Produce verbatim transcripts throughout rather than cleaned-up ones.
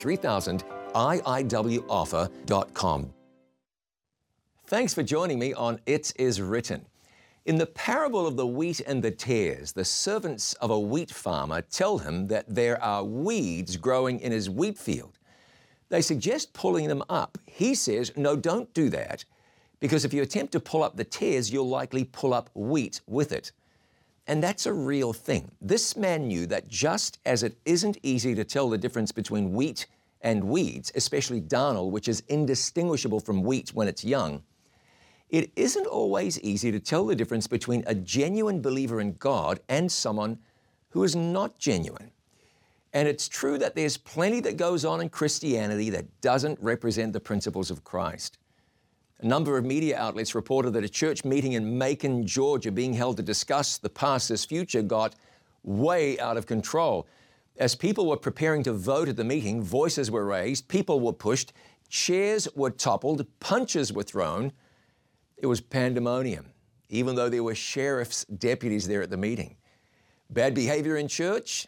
three thousand I I W offer dot com. Thanks for joining me on It Is Written. In the parable of the wheat and the tares, the servants of a wheat farmer tell him that there are weeds growing in his wheat field. They suggest pulling them up. He says, no, don't do that, because if you attempt to pull up the tares, you'll likely pull up wheat with it. And that's a real thing. This man knew that just as it isn't easy to tell the difference between wheat and weeds, especially darnel, which is indistinguishable from wheat when it's young, it isn't always easy to tell the difference between a genuine believer in God and someone who is not genuine. And it's true that there's plenty that goes on in Christianity that doesn't represent the principles of Christ. A number of media outlets reported that a church meeting in Macon, Georgia, being held to discuss the pastor's future got way out of control. As people were preparing to vote at the meeting, voices were raised, people were pushed, chairs were toppled, punches were thrown. It was pandemonium, even though there were sheriff's deputies there at the meeting. Bad behavior in church?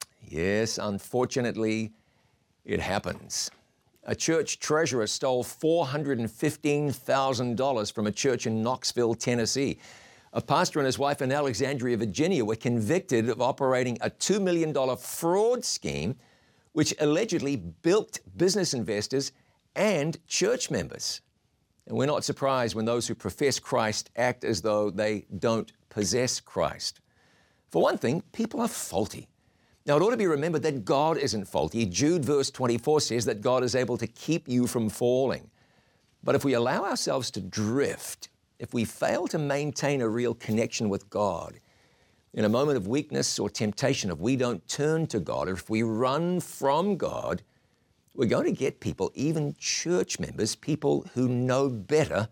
Yes, unfortunately, it happens. A church treasurer stole four hundred fifteen thousand dollars from a church in Knoxville, Tennessee. A pastor and his wife in Alexandria, Virginia, were convicted of operating a two million dollars fraud scheme, which allegedly bilked business investors and church members. And we're not surprised when those who profess Christ act as though they don't possess Christ. For one thing, people are faulty. Now, it ought to be remembered that God isn't faulty. Jude verse twenty-four says that God is able to keep you from falling. But if we allow ourselves to drift, if we fail to maintain a real connection with God, in a moment of weakness or temptation, if we don't turn to God, or if we run from God, we're going to get people, even church members, people who know better,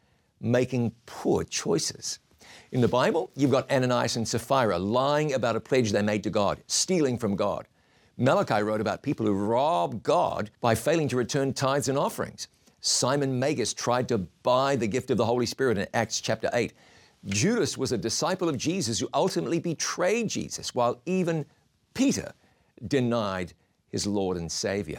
making poor choices. In the Bible, you've got Ananias and Sapphira lying about a pledge they made to God, stealing from God. Malachi wrote about people who rob God by failing to return tithes and offerings. Simon Magus tried to buy the gift of the Holy Spirit in Acts chapter eight. Judas was a disciple of Jesus who ultimately betrayed Jesus, while even Peter denied his Lord and Savior.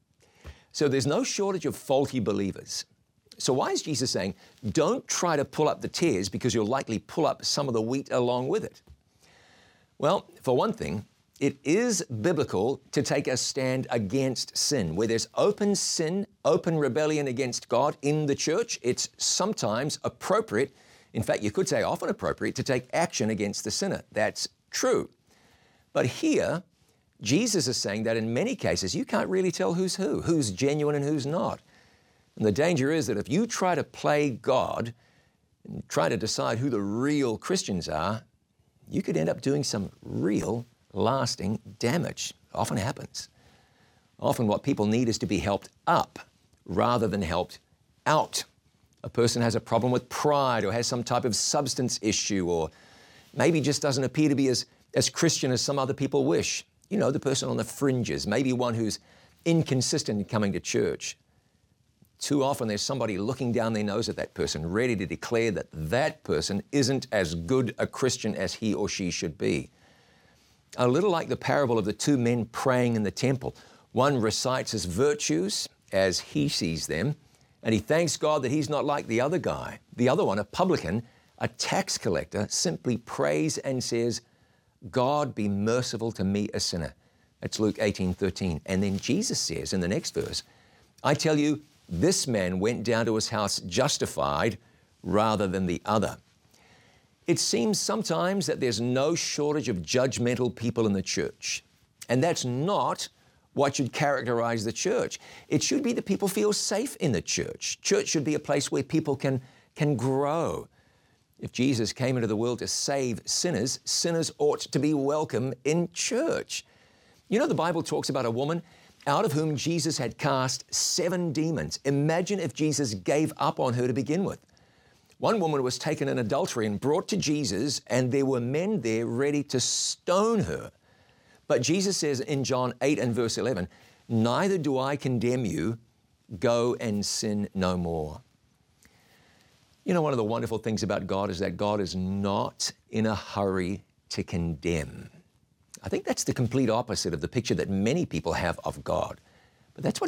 So there's no shortage of faulty believers. So why is Jesus saying, don't try to pull up the tares because you'll likely pull up some of the wheat along with it? Well, for one thing, it is biblical to take a stand against sin. Where there's open sin, open rebellion against God in the church, it's sometimes appropriate, in fact, you could say often appropriate, to take action against the sinner. That's true. But here, Jesus is saying that in many cases, you can't really tell who's who, who's genuine and who's not. And the danger is that if you try to play God and try to decide who the real Christians are, you could end up doing some real lasting damage. It often happens. Often what people need is to be helped up rather than helped out. A person has a problem with pride or has some type of substance issue, or maybe just doesn't appear to be as, as Christian as some other people wish. You know, the person on the fringes, maybe one who's inconsistent in coming to church. Too often there's somebody looking down their nose at that person, ready to declare that that person isn't as good a Christian as he or she should be. A little like the parable of the two men praying in the temple. One recites his virtues as he sees them, and he thanks God that he's not like the other guy. The other one, a publican, a tax collector, simply prays and says, God, be merciful to me, a sinner. That's Luke eighteen thirteen. And then Jesus says in the next verse, I tell you, this man went down to his house justified rather than the other. It seems sometimes that there's no shortage of judgmental people in the church. And that's not what should characterize the church. It should be that people feel safe in the church. Church should be a place where people can, can grow. If Jesus came into the world to save sinners, sinners ought to be welcome in church. You know, the Bible talks about a woman out of whom Jesus had cast seven demons. Imagine if Jesus gave up on her to begin with. One woman was taken in adultery and brought to Jesus, and there were men there ready to stone her. But Jesus says in John eight and verse eleven, neither do I condemn you, go and sin no more. You know, one of the wonderful things about God is that God is not in a hurry to condemn. I think that's the complete opposite of the picture that many people have of God. But that's what